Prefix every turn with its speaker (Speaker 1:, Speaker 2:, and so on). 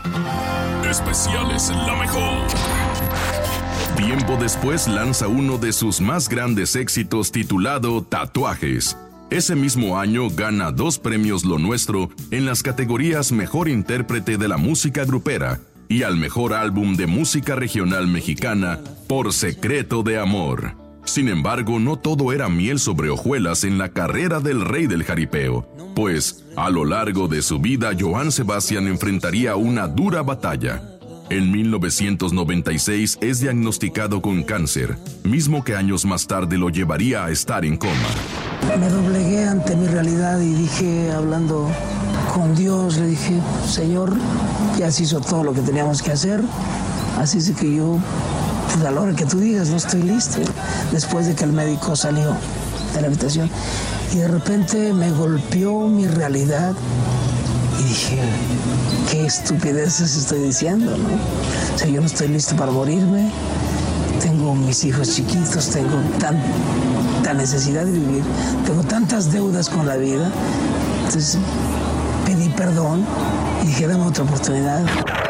Speaker 1: Especiales La Mejor. Tiempo después lanza uno de sus más grandes éxitos titulado Tatuajes. Ese mismo año gana 2 premios Lo Nuestro en las categorías Mejor Intérprete de la Música Grupera y al Mejor Álbum de Música Regional Mexicana por Secreto de Amor. Sin embargo, no todo era miel sobre hojuelas en la carrera del rey del jaripeo, pues a lo largo de su vida Joan Sebastián enfrentaría una dura batalla. En 1996 es diagnosticado con cáncer, mismo que años más tarde lo llevaría a estar en coma.
Speaker 2: Me doblegué ante mi realidad y dije, hablando con Dios, le dije, Señor, ya se hizo todo lo que teníamos que hacer, así es que yo, pues a la hora que tú digas, no estoy listo. Después de que el médico salió de la habitación y de repente me golpeó mi realidad y dije, qué estupideces estoy diciendo, ¿no? O sea, yo no estoy listo para morirme, tengo mis hijos chiquitos, tengo tanta necesidad de vivir, tengo tantas deudas con la vida. Entonces pedí perdón y dije, dame otra oportunidad.